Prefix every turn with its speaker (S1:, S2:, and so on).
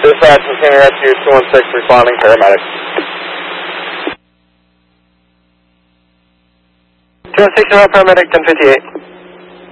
S1: Dispatch, McKinney Rescue 216 responding, paramedic.
S2: 216 paramedic 1058.